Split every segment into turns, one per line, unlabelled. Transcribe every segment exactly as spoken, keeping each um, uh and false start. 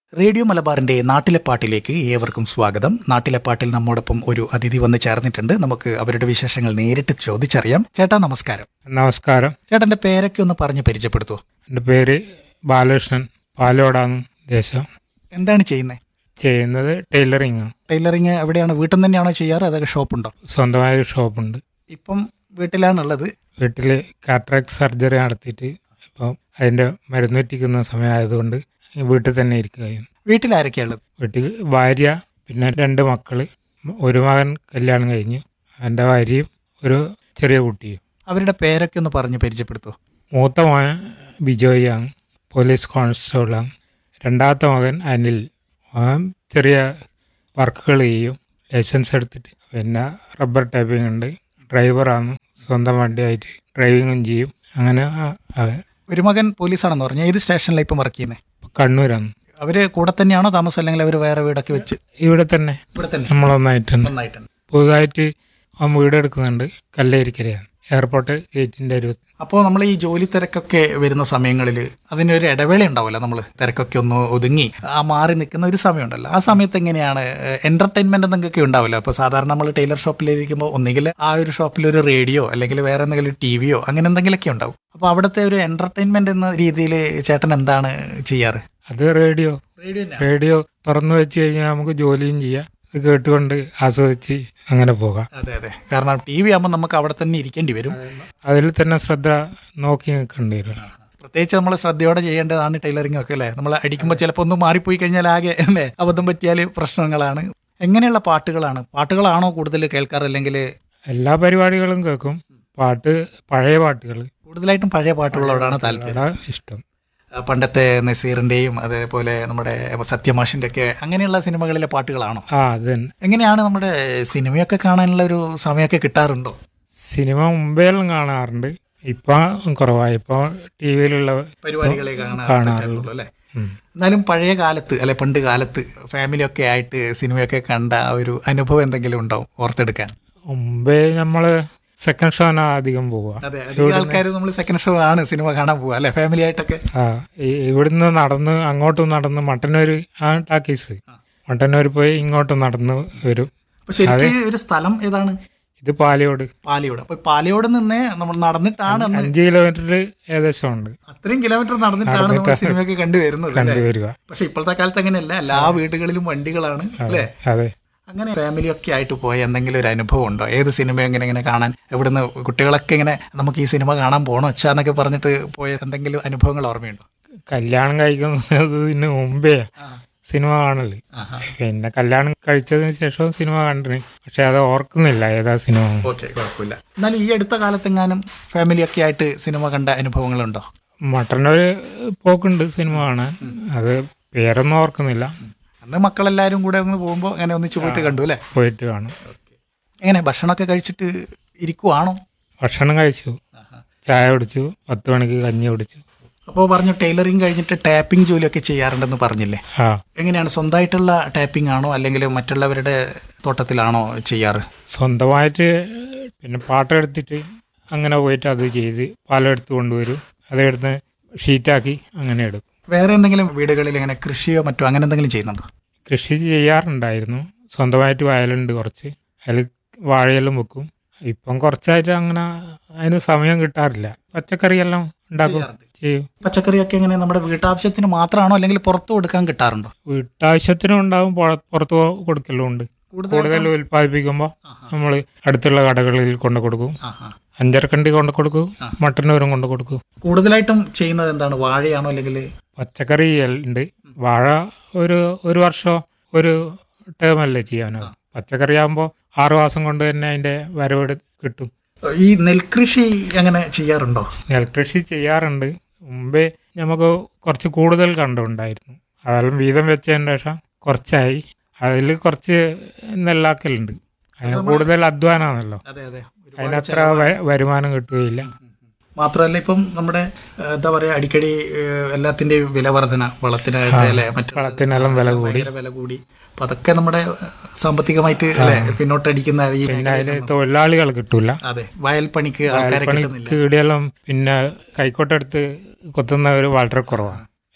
Radio മലബാറിന്റെ നാട്ടിലെ പാട്ടിലേക്ക് ഏവർക്കും സ്വാഗതം. നാട്ടിലെ പാട്ടിൽ നമ്മോടൊപ്പം ഒരു അതിഥി വന്ന് ചേർന്നിട്ടുണ്ട്. നമുക്ക് അവരുടെ വിശേഷങ്ങൾ നേരിട്ട് ചോദിച്ചറിയാം. ചേട്ടാ നമസ്കാരം.
നമസ്കാരം.
ചേട്ടന്റെ പേരൊക്കെ ഒന്ന് പറഞ്ഞ് പരിചയപ്പെടുത്തോ?
എൻ്റെ പേര് ബാലകൃഷ്ണൻ, പാലോടാണ് ദേശം.
എന്താണ് ചെയ്യുന്നത്?
ചെയ്യുന്നത് ടൈലറിംഗ് ആണ്.
ടൈലറിങ് എവിടെയാണ്? വീട്ടിൽ നിന്ന് തന്നെയാണോ ചെയ്യാറ്, അതൊക്കെ ഷോപ്പുണ്ടോ?
സ്വന്തമായ ഷോപ്പുണ്ട്.
ഇപ്പം വീട്ടിലാണുള്ളത്?
വീട്ടിൽ കാറ്ററാക്ട് സർജറി നടത്തിയിട്ട് ഇപ്പം അതിൻ്റെ മരുന്ന് എത്തിക്കുന്ന സമയമായതുകൊണ്ട് വീട്ടിൽ തന്നെ ഇരിക്കുകയും.
വീട്ടിൽ ആരൊക്കെയുള്ളത്?
വീട്ടിൽ ഭാര്യ, പിന്നെ രണ്ട് മക്കൾ. ഒരു മകൻ കല്യാണം കഴിഞ്ഞ്, എൻ്റെ ഭാര്യയും ഒരു ചെറിയ കുട്ടിയും.
അവരുടെ പേരൊക്കെ ഒന്ന് പറഞ്ഞ് പരിചയപ്പെടുത്തോ?
മൂത്ത മകൻ ബിജോയാണ്, പോലീസ് കോൺസ്റ്റബിളാണ്. രണ്ടാമത്തെ മകൻ അനിൽ, അവൻ ചെറിയ വർക്കുകൾ ചെയ്യും, ലൈസൻസ് എടുത്തിട്ട്. പിന്നെ റബ്ബർ ടാപ്പിംഗ് ഉണ്ട്, ഡ്രൈവറാണ്, സ്വന്തം വണ്ടിയായിട്ട് ഡ്രൈവിങ്ങും ചെയ്യും. അങ്ങനെ അവൻ.
ഒരു മകൻ പോലീസാണെന്ന് പറഞ്ഞു. ഏത് സ്റ്റേഷനിലാണ് ഇപ്പം വർക്ക് ചെയ്യുന്നത്?
കണ്ണൂരാണ്.
അവര് കൂടെ തന്നെയാണോ താമസം, അല്ലെങ്കിൽ അവർ വേറെ വീടൊക്കെ വെച്ച്?
ഇവിടെ തന്നെ.
ഇവിടെ തന്നെ
നമ്മളൊന്നായിട്ടുണ്ട്.
നന്നായിട്ടുണ്ട്.
പുതുതായിട്ട് അവൻ വീട് എടുക്കുന്നുണ്ട്, കല്ലേരിക്കരയാണ്, എയർപോർട്ട് ഗേറ്റിൻ്റെ അരുവത്ത്.
അപ്പോൾ നമ്മൾ ഈ ജോലി തിരക്കൊക്കെ വരുന്ന സമയങ്ങളിൽ അതിനൊരു ഇടവേള ഉണ്ടാവില്ല, നമ്മൾ തിരക്കൊക്കെ ഒന്ന് ഒതുങ്ങി ആ മാറി നിൽക്കുന്ന ഒരു സമയമുണ്ടല്ലോ. ആ സമയത്ത് എങ്ങനെയാണ് എന്റർടൈൻമെന്റ് എന്തൊക്കെ ഉണ്ടാവില്ല? അപ്പോൾ സാധാരണ നമ്മൾ ടൈലർ ഷോപ്പിലിരിക്കുമ്പോൾ ഒന്നുകിൽ ആ ഒരു ഷോപ്പിൽ ഒരു റേഡിയോ അല്ലെങ്കിൽ വേറെ എന്തെങ്കിലും ടി വിയോ അങ്ങനെ എന്തെങ്കിലുമൊക്കെ ഉണ്ടാവും. അപ്പോൾ അവിടുത്തെ ഒരു എന്റർടൈൻമെന്റ് എന്ന രീതിയിൽ ചേട്ടൻ എന്താണ് ചെയ്യാറ്?
അത് റേഡിയോ റേഡിയോ തുറന്നു വെച്ച് കഴിഞ്ഞാൽ നമുക്ക് ജോലിയും ചെയ്യാം, ഇത് കേട്ടുകൊണ്ട് ആസ്വദിച്ച് അങ്ങനെ പോകാം.
അതെ അതെ, കാരണം ടി വി ആകുമ്പോൾ നമുക്ക് അവിടെ തന്നെ ഇരിക്കേണ്ടി വരും,
അതിൽ തന്നെ ശ്രദ്ധ നോക്കി നിൽക്കേണ്ടി വരും.
പ്രത്യേകിച്ച് നമ്മൾ ശ്രദ്ധയോടെ ചെയ്യേണ്ടതാണ് ടൈലറിംഗ് ഒക്കെ അല്ലേ. നമ്മൾ അടിക്കുമ്പോൾ ചിലപ്പോൾ ഒന്ന് മാറിപ്പോയി കഴിഞ്ഞാൽ ആകെ അല്ലേ അബദ്ധം പറ്റിയാൽ പ്രശ്നങ്ങളാണ്. എങ്ങനെയുള്ള പാട്ടുകളാണ് പാട്ടുകളാണോ കൂടുതൽ കേൾക്കാറ്, അല്ലെങ്കിൽ
എല്ലാ പരിപാടികളും കേൾക്കും? പാട്ട്, പഴയ പാട്ടുകൾ,
കൂടുതലായിട്ടും പഴയ പാട്ടുകളോടാണ് താല്പര്യം,
ഇഷ്ടം.
പണ്ടത്തെ നസീറിന്റെയും അതേപോലെ നമ്മുടെ സത്യമാഷിന്റെ ഒക്കെ അങ്ങനെയുള്ള സിനിമകളിലെ പാട്ടുകളാണോ?
ആ അത് തന്നെ.
എങ്ങനെയാണ് നമ്മുടെ സിനിമയൊക്കെ കാണാനുള്ള ഒരു സമയമൊക്കെ കിട്ടാറുണ്ടോ?
സിനിമ മുമ്പേലും കാണാറുണ്ട്, ഇപ്പൊ കുറവായി. ഇപ്പൊ ടി വിയിലുള്ള
പരിപാടികളെ
കാണാറുള്ളൂ
അല്ലേ. എന്നാലും പഴയ കാലത്ത് അല്ലെ പണ്ട് കാലത്ത് ഫാമിലി ഒക്കെ ആയിട്ട് സിനിമയൊക്കെ കണ്ട ആ ഒരു അനുഭവം എന്തെങ്കിലും ഉണ്ടാവും ഓർത്തെടുക്കാൻ?
മുമ്പേ നമ്മള് സെക്കൻഡ് ഷോനാ അധികം പോവുക.
അതെ, ആൾക്കാർ നമ്മൾ സെക്കൻഡ് ഷോ ആണ് സിനിമ കാണാൻ പോവുക അല്ലെ, ഫാമിലി ആയിട്ടൊക്കെ.
ആ ഇവിടുന്ന് നടന്ന് അങ്ങോട്ടും നടന്ന് മട്ടന്നൂർ ആ ടാക്കീസ്, മട്ടന്നൂർ പോയി ഇങ്ങോട്ടും നടന്ന് വരും.
ശരിക്കും ഒരു സ്ഥലം ഏതാണ്?
ഇത് പാലയോട്.
പാലയോട്. അപ്പൊ പാലയോട് നിന്ന് നമ്മൾ നടന്നിട്ടാണ്
അഞ്ച് കിലോമീറ്റർ ഏകദേശം ഉണ്ട്.
അത്രയും കിലോമീറ്റർ നടന്നിട്ടാണ് നമ്മൾ സിനിമയൊക്കെ കണ്ടുവരുന്നത്
കണ്ടുവരിക.
പക്ഷെ ഇപ്പോഴത്തെ കാലത്ത് അങ്ങനെയല്ല, എല്ലാ വീടുകളിലും വണ്ടികളാണ് അല്ലേ.
അതെ.
അങ്ങനെ ഫാമിലി ഒക്കെ ആയിട്ട് പോയ എന്തെങ്കിലും ഒരു അനുഭവം ഉണ്ടോ? ഏത് സിനിമ എങ്ങനെ ഇങ്ങനെ കാണാൻ, ഇവിടുന്ന് കുട്ടികളൊക്കെ ഇങ്ങനെ നമുക്ക് ഈ സിനിമ കാണാൻ പോകണോ അച്ഛാന്നൊക്കെ പറഞ്ഞിട്ട് പോയ എന്തെങ്കിലും അനുഭവങ്ങൾ ഓർമ്മയുണ്ടോ?
കല്യാണം കഴിക്കുന്നതിന് മുമ്പേ സിനിമ കാണല്, പിന്നെ കല്യാണം കഴിച്ചതിന് ശേഷവും സിനിമ കണ്ടിന്, പക്ഷെ അത് ഓർക്കുന്നില്ല ഏതാ സിനിമ.
ഓക്കെ, കുഴപ്പമില്ല. എന്നാലും ഈ അടുത്ത കാലത്തെങ്ങാനും ഫാമിലി ഒക്കെ ആയിട്ട് സിനിമ കണ്ട അനുഭവങ്ങളുണ്ടോ?
മട്ടന്നൂർ പോക്കുണ്ട് സിനിമ കാണാൻ, അത് പേരൊന്നും ഓർക്കുന്നില്ല.
അന്ന് മക്കളെല്ലാരും കൂടെ ഒന്ന് പോകുമ്പോൾ അങ്ങനെ ഒന്നിച്ച് പോയിട്ട് കണ്ടു അല്ലേ?
പോയിട്ട് കാണും.
എങ്ങനെ ഭക്ഷണമൊക്കെ കഴിച്ചിട്ട് ഇരിക്കുവാണോ?
ഭക്ഷണം കഴിച്ചു, ചായ കുടിച്ചു, പത്ത് മണിക്ക് കഞ്ഞി കുടിച്ചു.
അപ്പോൾ പറഞ്ഞു ടൈലറിങ് കഴിഞ്ഞിട്ട് ടാപ്പിംഗ് ജോലിയൊക്കെ ചെയ്യാറുണ്ടെന്ന് പറഞ്ഞില്ലേ?
ആ.
എങ്ങനെയാണ്, സ്വന്തമായിട്ടുള്ള ടാപ്പിംഗ് ആണോ അല്ലെങ്കിൽ മറ്റുള്ളവരുടെ തോട്ടത്തിലാണോ ചെയ്യാറ്?
സ്വന്തമായിട്ട്, പിന്നെ പാട്ടെടുത്തിട്ട് അങ്ങനെ പോയിട്ട് അത് ചെയ്ത് പാലെടുത്ത് കൊണ്ടുവരും, അതെടുത്ത് ഷീറ്റാക്കി അങ്ങനെ എടുക്കും.
വേറെ എന്തെങ്കിലും വീടുകളിൽ ഇങ്ങനെ കൃഷിയോ മറ്റോ അങ്ങനെ എന്തെങ്കിലും ചെയ്യുന്നുണ്ടോ?
കൃഷി ചെയ്യാറുണ്ടായിരുന്നു, സ്വന്തമായിട്ട് വയലുണ്ട് കുറച്ച്, അതിൽ വാഴയെല്ലാം വെക്കും. ഇപ്പം കുറച്ചായിട്ട് അങ്ങനെ അതിന് സമയം കിട്ടാറില്ല. പച്ചക്കറിയെല്ലാം ഉണ്ടാക്കും, ചെയ്യും.
പച്ചക്കറിയൊക്കെ എങ്ങനെ നമ്മുടെ വീട്ടാവശ്യത്തിന് മാത്രമാണോ അല്ലെങ്കിൽ പുറത്തു കൊടുക്കാൻ കിട്ടാറുണ്ടോ?
വീട്ടാവശ്യത്തിനും ഉണ്ടാവും, പുറത്ത് കൊടുക്കലും ഉണ്ട്. കൂടുതൽ ഉൽപ്പാദിപ്പിക്കുമ്പോൾ നമ്മൾ അടുത്തുള്ള കടകളിൽ കൊണ്ടു കൊടുക്കും, അഞ്ചരക്കണ്ടി കൊണ്ടു കൊടുക്കും, മട്ടന്നൂരും കൊണ്ടു കൊടുക്കും.
കൂടുതലായിട്ടും ചെയ്യുന്നത് എന്താണ്, വാഴയാണോ അല്ലെങ്കിൽ
പച്ചക്കറി ഉണ്ട്? വാഴ ഒരു ഒരു വർഷം ഒരു ടേമല്ലേ ചെയ്യാനോ. പച്ചക്കറി ആകുമ്പോൾ ആറു മാസം കൊണ്ട് തന്നെ അതിന്റെ വരവ് കിട്ടും.
ഈ നെൽകൃഷി അങ്ങനെ ചെയ്യാറുണ്ടോ?
നെൽകൃഷി ചെയ്യാറുണ്ട്. മുമ്പേ നമുക്ക് കുറച്ച് കൂടുതൽ കണ്ടുണ്ടായിരുന്നു, അതെല്ലാം വീതം വെച്ചതിന് ശേഷം കുറച്ചായി. അതിൽ കുറച്ച് നെല്ലാക്കലുണ്ട്, അതിന് കൂടുതൽ അധ്വാനമാണല്ലോ, അതിനത്ര വരുമാനം കിട്ടുകയില്ല.
മാത്രമല്ല ഇപ്പം നമ്മുടെ എന്താ പറയുക, അടിക്കടി എല്ലാത്തിൻ്റെയും വില വർധന, വളത്തിനായിട്ട് അല്ലെ, മറ്റു
വളത്തിനെല്ലാം വില കൂടി
വില കൂടി അപ്പൊ അതൊക്കെ നമ്മുടെ സാമ്പത്തികമായിട്ട് അല്ലെ പിന്നോട്ടടിക്കുന്ന.
പിന്നെ അതിന് തൊഴിലാളികൾ കിട്ടൂല.
അതെ, വയൽ പണിക്ക് ആൾക്കാരെ കിട്ടുന്നില്ല.
ഇവിടെയെല്ലാം പിന്നെ കൈക്കോട്ടെടുത്ത് കൊത്തുന്നവർ വളരെ കുറവാണ്.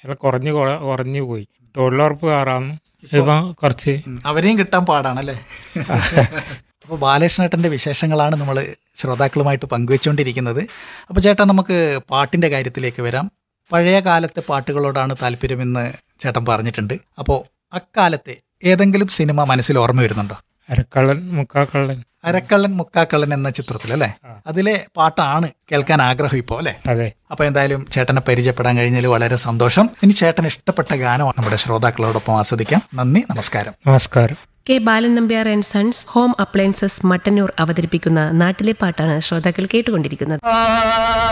എല്ലാം കുറഞ്ഞു കൊ- കുറഞ്ഞു പോയി. തൊഴിലുറപ്പ് കയറാമെന്ന് ഇപ്പം കുറച്ച്
ഉം, അവരെയും കിട്ടാൻ പാടാണല്ലേ. അപ്പോൾ ബാലകൃഷ്ണേട്ടൻ്റെ വിശേഷങ്ങളാണ് നമ്മൾ ശ്രോതാക്കളുമായിട്ട് പങ്കുവെച്ചുകൊണ്ടിരിക്കുന്നത്. അപ്പോൾ ചേട്ടാ, നമുക്ക് പാട്ടിൻ്റെ കാര്യത്തിലേക്ക് വരാം. പഴയ കാലത്തെ പാട്ടുകളോടാണ് താല്പര്യമെന്ന് ചേട്ടൻ പറഞ്ഞിട്ടുണ്ട്. അപ്പോൾ അക്കാലത്തെ ഏതെങ്കിലും സിനിമ മനസ്സിൽ ഓർമ്മ വരുന്നുണ്ടോ?
അരക്കള്ളൻ മുക്കാക്കള്ളൻ.
അരക്കള്ളൻ മുക്കാക്കള്ളൻ എന്ന ചിത്രത്തിൽ അല്ലേ? അതിലെ പാട്ടാണ് കേൾക്കാൻ ആഗ്രഹം ഇപ്പോൾ അല്ലേ?
അതെ.
അപ്പോൾ എന്തായാലും ചേട്ടനെ പരിചയപ്പെടാൻ കഴിഞ്ഞതിൽ വളരെ സന്തോഷം. ഇനി ചേട്ടന് ഇഷ്ടപ്പെട്ട ഗാനം നമ്മുടെ ശ്രോതാക്കളോടൊപ്പം ആസ്വദിക്കാം. നന്ദി, നമസ്കാരം.
നമസ്കാരം.
K Balan Nambiar and sons home appliances Mattannur അവതരിപ്പിക്കുന്ന നാട്ടിലെ പാട്ടാണ് ശ്രോതാക്കൾ കേട്ടുകൊണ്ടിരിക്കുന്നത്.